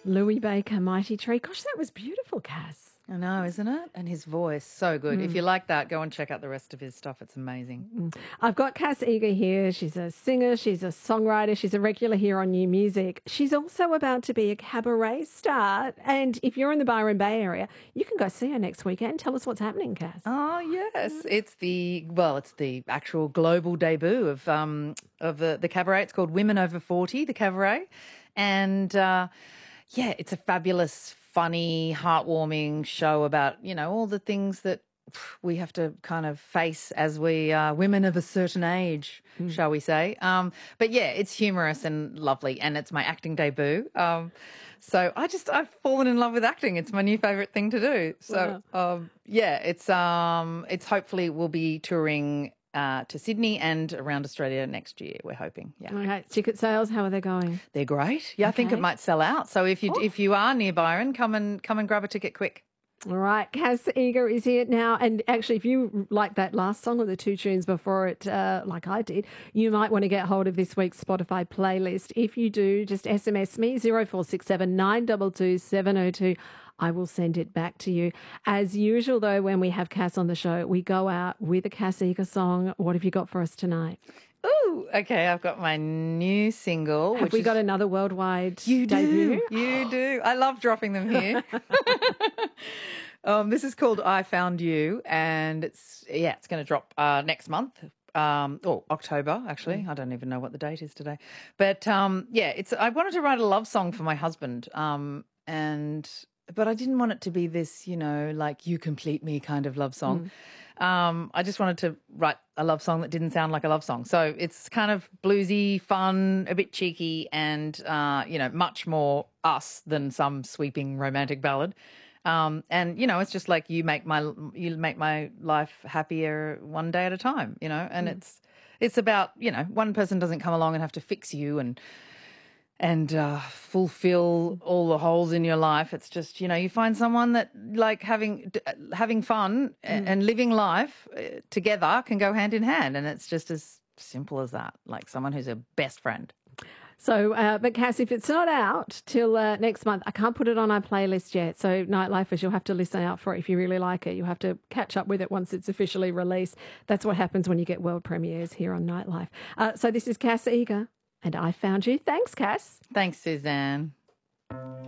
Louis Baker, Mighty Tree. Gosh, that was beautiful, Cass. I know, isn't it? And his voice, so good. If you like that, go and check out the rest of his stuff. It's amazing. I've got Cass Eager here. She's a singer, she's a songwriter, she's a regular here on New Music. She's also about to be a cabaret star. And if you're in the Byron Bay area, you can go see her next weekend. Tell us what's happening, Cass. Oh, yes. It's the actual global debut of the cabaret. It's called Women Over 40, the cabaret. And it's a fabulous, funny, heartwarming show about, all the things that we have to kind of face as we are women of a certain age, shall we say. But yeah, it's humorous and lovely, and it's my acting debut. So I've fallen in love with acting. It's my new favourite thing to do. So it's hopefully we'll be touring to Sydney and around Australia next year, we're hoping. Yeah. Okay. Ticket sales, how are they going? They're great. Yeah, I think it might sell out. So if you are near Byron, come and grab a ticket quick. All right, Cass Eager is here now. And actually, if you like that last song or the two tunes before it, like I did, you might want to get hold of this week's Spotify playlist. If you do, just SMS me 0467 922 702. I will send it back to you. As usual, though, when we have Cass on the show, we go out with a Cass Eager song. What have you got for us tonight? Ooh, okay, I've got my new single. Have we got another worldwide debut? You do. I love dropping them here. This is called I Found You, and it's going to drop next month. October, actually. I don't even know what the date is today. But, I wanted to write a love song for my husband, but I didn't want it to be this, like you complete me kind of love song. I just wanted to write a love song that didn't sound like a love song. So it's kind of bluesy, fun, a bit cheeky, and, much more us than some sweeping romantic ballad. It's just like you make my life happier one day at a time, and it's about, one person doesn't come along and have to fix you and fulfill all the holes in your life. It's just, you find someone that like having fun and living life together can go hand in hand. And it's just as simple as that, like someone who's a best friend. So, but Cass, if it's not out till next month, I can't put it on our playlist yet. So Nightlifers, you'll have to listen out for it if you really like it. You'll have to catch up with it once it's officially released. That's what happens when you get world premieres here on Nightlife. So this is Cass Eager, and I Found You. Thanks, Cass. Thanks, Suzanne.